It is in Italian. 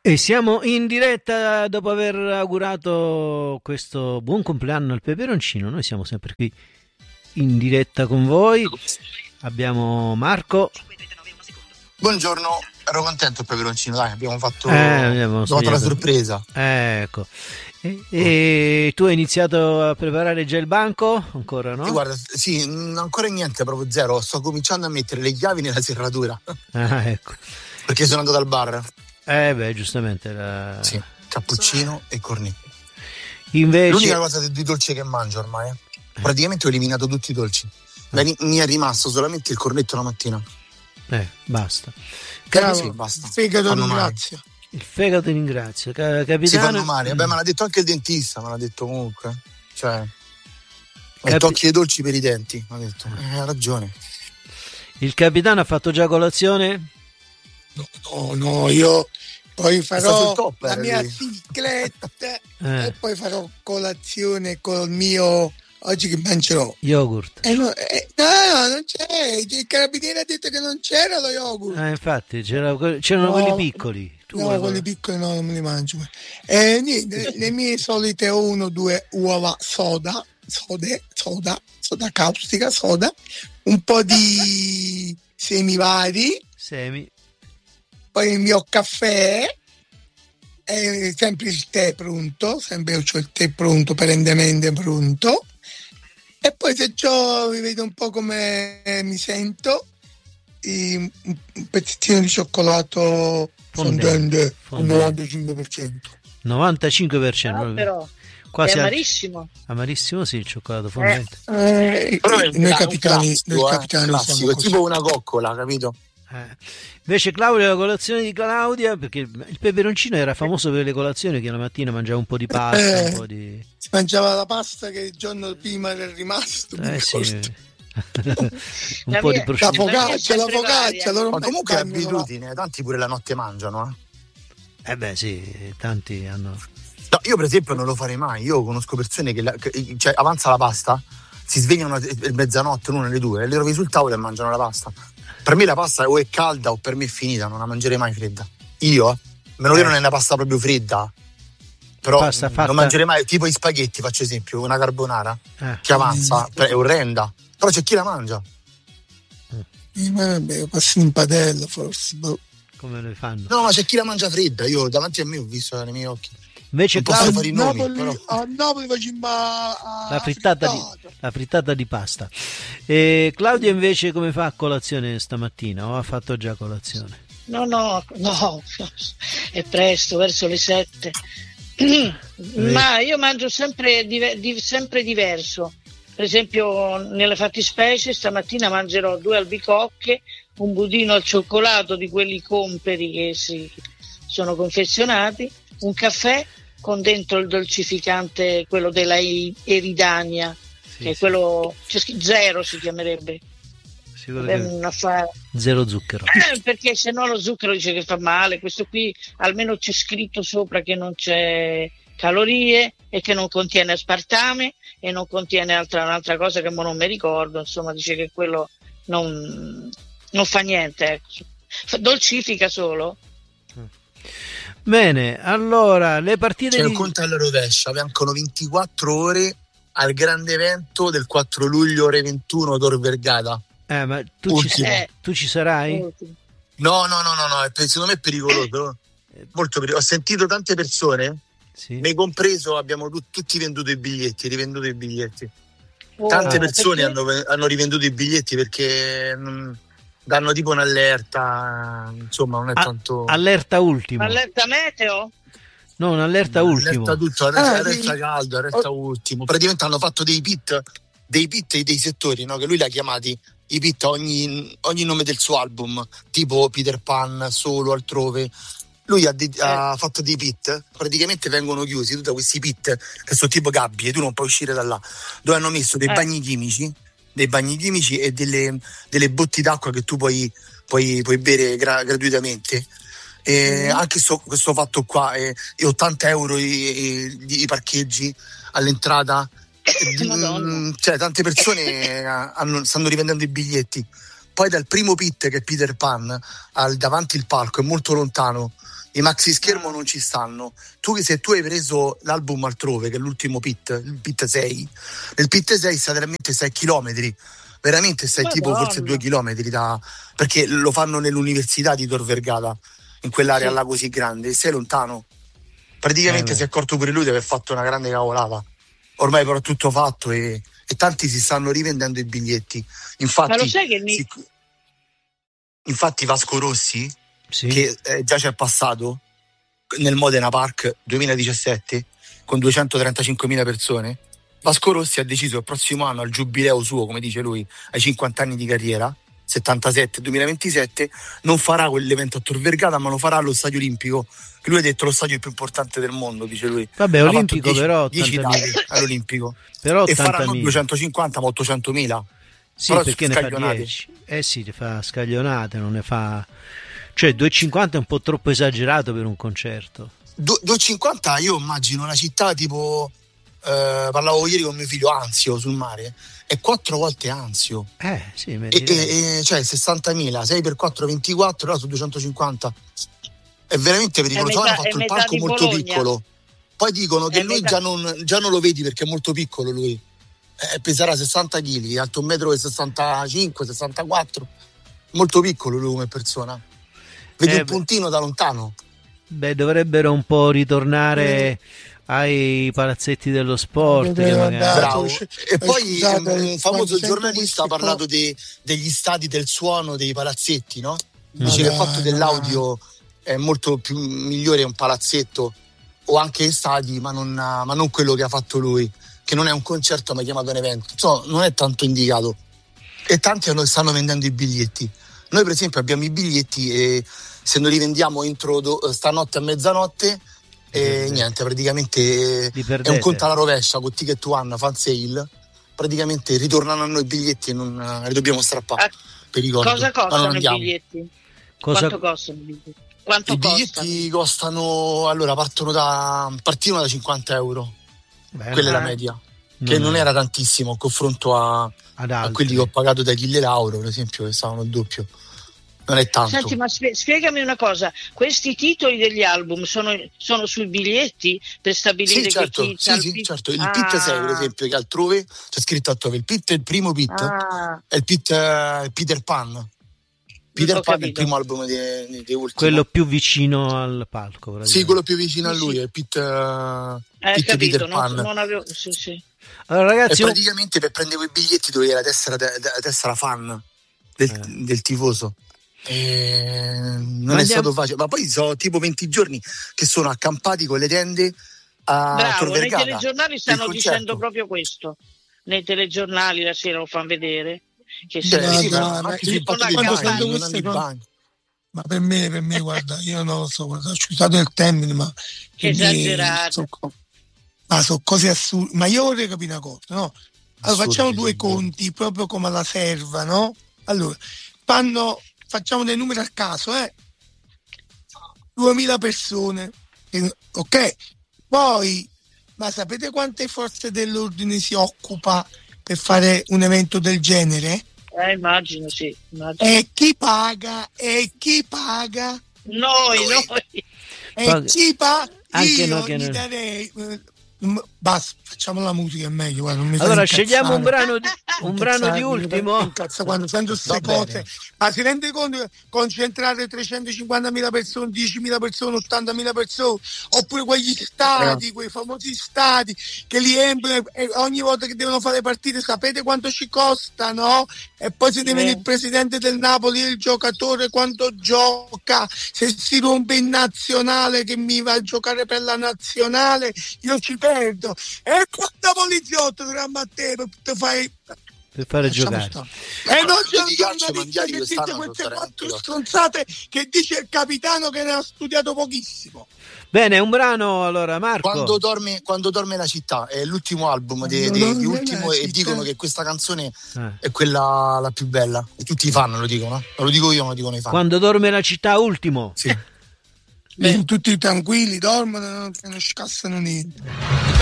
E siamo in diretta dopo aver augurato questo buon compleanno al peperoncino. Noi siamo sempre qui in diretta con voi. Abbiamo Marco. Buongiorno, ero contento il peperoncino, dai, abbiamo fatto la sorpresa. Ecco. E tu hai iniziato a preparare già il banco? Ancora no? Guarda, sì, ancora niente, proprio zero. Sto cominciando a mettere le chiavi nella serratura. Ah, ecco. Perché sono andato al bar. Giustamente. Sì, cappuccino e cornetto. Invece... L'unica cosa di dolce che mangio ormai. Praticamente ho eliminato tutti i dolci. Mi è rimasto solamente il cornetto la mattina. Basta. Sì, basta. Il fegato ringrazia. Il fegato ringrazia. Capitano... Si fanno male. Vabbè, me l'ha detto anche il dentista, me l'ha detto comunque. Cioè, tocchi i dolci per i denti. Mi ha detto, ha ragione. Il capitano ha fatto già colazione? No, io poi farò top, la mia bicicletta e poi farò colazione col mio... Oggi che mangerò? Yogurt. No, non c'è. Il carabiniere ha detto che non c'era lo yogurt. Infatti, c'erano quelli piccoli. Quelli piccoli no, non me li mangio. Niente, le mie solite 1-2 uova soda caustica, un po' di semi vari. Poi il mio caffè. Sempre il tè pronto, sempre ho il tè pronto, perennemente pronto. E poi se vi vedo un po' come mi sento, un pezzettino di cioccolato fondente al 95%. 95%? Però quasi è amarissimo. Amarissimo, sì, il cioccolato fondente. Noi capitani classico, è tipo una coccola, capito? Invece Claudia, la colazione di Claudia, perché il peperoncino era famoso per le colazioni, che la mattina mangiava un po' di pasta, un po' di... Si mangiava la pasta che il giorno prima era rimasto. Sì. Un po' di prosciutto. La focaccia. Ma comunque è abitudine, tanti pure la notte mangiano. Sì, tanti hanno... No, io per esempio non lo farei mai. Io conosco persone che cioè, avanza la pasta, si svegliano a mezzanotte, l'una alle 2, e le trovi sul tavolo e mangiano la pasta. Per me la pasta o è calda o per me è finita, non la mangerei mai fredda. Io, meno che non è una pasta proprio fredda, però pasta fatta... non mangerei mai, tipo gli spaghetti, faccio esempio, una carbonara che avanza, è orrenda, però c'è chi la mangia. Vabbè, passi in padella forse. Come le fanno? No, ma c'è chi la mangia fredda, io davanti a me ho visto nei miei occhi. Invece non posso fare i nomi, a Napoli facciamo la frittata di pasta. E Claudia invece come fa a colazione stamattina? O ha fatto già colazione? No, è presto, verso le 7. Ma io mangio sempre diverso. Per esempio nelle fattispecie stamattina mangerò 2 albicocche, un budino al cioccolato di quelli comperi che sono confezionati, un caffè con dentro il dolcificante, quello della Eridania, che è quello zero si chiamerebbe. Zero zucchero. Perché se no lo zucchero dice che fa male. Questo qui almeno c'è scritto sopra che non c'è calorie e che non contiene aspartame e non contiene un'altra cosa che non mi ricordo. Insomma, dice che quello non fa niente, ecco. Dolcifica solo. Bene, allora le partite c'è un conto alla rovescia, mancano 24 ore al grande evento del 4 luglio ore 21 Tor Vergata. Ma tu ci sarai? No, secondo me è pericoloso, molto pericoloso. Ho sentito tante persone, me compreso, abbiamo tutti venduto i biglietti, rivenduto i biglietti. Tante persone hanno rivenduto i biglietti perché danno tipo un'allerta, insomma non è tanto... Allerta ultimo. Allerta meteo? No, un'allerta ultimo. Allerta tutto, allerta caldo, allerta ultimo. Praticamente hanno fatto dei pit e dei settori, no? Che lui li ha chiamati i pit a ogni nome del suo album, tipo Peter Pan, Solo, Altrove. Lui ha fatto dei pit, praticamente vengono chiusi tutti questi pit che sono tipo gabbie, tu non puoi uscire da là, dove hanno messo dei bagni chimici e delle botti d'acqua che tu puoi bere gratuitamente. Anche questo fatto qua e 80 euro i parcheggi all'entrata. Cioè tante persone stanno rivendendo i biglietti. Poi dal primo pit, che è Peter Pan, davanti il palco, è molto lontano, I maxi schermo non ci stanno. Se tu hai preso l'album altrove, che è l'ultimo pit, il pit 6, nel pit 6 stai veramente 6 chilometri. Veramente stai tipo forse 2 chilometri perché lo fanno nell'università di Tor Vergata, in quell'area là così grande, sei lontano. Praticamente si è accorto pure lui di aver fatto una grande cavolata. Ormai però è tutto fatto e tanti si stanno rivendendo i biglietti. Infatti, ma lo sai che infatti Vasco Rossi, che già c'è passato nel Modena Park 2017 con 235.000 persone, Vasco Rossi ha deciso il prossimo anno, al giubileo suo, come dice lui, ai 50 anni di carriera, 77-2027, non farà quell'evento a Tor Vergata, ma lo farà allo Stadio Olimpico, che lui ha detto lo stadio più importante del mondo, dice lui. Vabbè, Olimpico 10, però 10 all'Olimpico. Però e faranno 250 ma 800.000. Sì, però perché ne fa 10. Sì, ne fa scaglionate, non ne fa... Cioè 2,50 è un po' troppo esagerato per un concerto. 2,50 io immagino una città tipo... parlavo ieri con mio figlio, Anzio sul mare, è 4 volte Anzio, sì, cioè 60.000, 6 per 4 24, allora su 250 è veramente pericoloso. Hanno fatto il palco molto piccolo, poi dicono che lui già non lo vedi perché è molto piccolo lui, peserà 60 kg, alto 1,65 m, 64, molto piccolo lui come persona, vedi un puntino da lontano. Dovrebbero un po' ritornare ai palazzetti dello sport, bravo. E poi un famoso giornalista ha parlato degli stadi del suono dei palazzetti, no? Dice che il fatto dell'audio è molto più migliore un palazzetto o anche stadi, ma non quello che ha fatto lui, che non è un concerto ma è chiamato un evento, insomma non è tanto indicato, e tanti stanno vendendo i biglietti. Noi per esempio abbiamo i biglietti e se noi li vendiamo entro stanotte a mezzanotte, e niente, praticamente è un conto alla rovescia con Ticket One fan sale, praticamente ritornano a noi i biglietti e non li dobbiamo strappare per i conti. Cosa costano i biglietti? Quanto costano i biglietti? I biglietti costano, allora partivano da 50 euro. Bene. Quella è la media, che non era tantissimo in confronto a quelli che ho pagato da Achille Lauro per esempio, che stavano il doppio. Non è tanto. Senti, ma spiegami una cosa, questi titoli degli album sono sui biglietti per stabilire certo, che certo. Il pit 6 per esempio, che altrove c'è scritto altrove, il pit è il primo pit, è il pit Peter Pan. Peter Pan è il primo album di Ultimo, quello più vicino al palco. Sì, quello più vicino a lui è il pit capito, Peter Pan. Non avevo, sì. Allora ragazzi, e praticamente per prendere quei biglietti dovevi la tessera fan del tifoso. Non è stato facile, ma poi sono tipo 20 giorni che sono accampati con le tende a Tor Vergata. Nei telegiornali stanno dicendo proprio questo, nei telegiornali la sera lo fanno vedere che ma per me guarda, io non lo so, ho scusato il termine, ma esagerato, ma sono cose assurde. Ma io vorrei capire una cosa, no? Allora facciamo due conti proprio come alla serva, no? Allora facciamo dei numeri a caso, 2.000 persone, ok? Poi, ma sapete quante forze dell'ordine si occupa per fare un evento del genere? Immagino, sì. E chi paga? Noi. E chi paga? Anche io noi gli darei... Basta, facciamo la musica, è meglio. Guarda, allora scegliamo un brano di Ultimo. Quando sento queste cose, ma si rende conto che concentrare 350.000 persone, 10.000 persone, 80.000 persone, oppure quegli stadi, quei famosi stadi che li riempiono e ogni volta che devono fare partite, sapete quanto ci costano? E poi se deve il presidente del Napoli, il giocatore quanto gioca, se si rompe in nazionale che mi va a giocare per la nazionale, io ci perdo. E quanta poliziotto dramma a te per fare giocare. E non c'è un giornalista che dice queste 4 stronzate che dice il capitano che ne ha studiato pochissimo. Bene, un brano allora, Marco. Quando dorme la città è l'ultimo album di Ultimo e dicono che questa canzone è quella la più bella. Tutti i fan lo dicono, non lo dico io, ma lo dicono i fan. Quando dorme la città, Ultimo. Sì. Tutti tranquilli, dormono, non scassano niente.